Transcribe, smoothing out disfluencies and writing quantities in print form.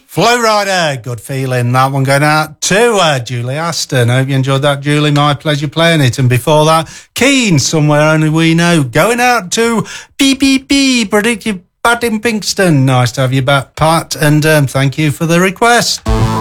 Flow Rider, Good Feeling. That one going out to Julie Aston. Hope you enjoyed that, Julie. My pleasure playing it. And before that, Keen, Somewhere Only We Know. Going out to BBB, Predictive Pat in Pinkston. Nice to have you back, Pat. And thank you for the request.